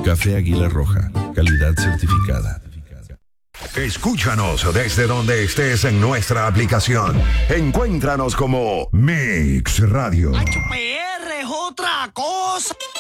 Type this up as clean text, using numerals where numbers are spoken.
Café Águila Roja, calidad certificada. Escúchanos desde donde estés en nuestra aplicación. Encuéntranos como Mix Radio. HR es otra cosa.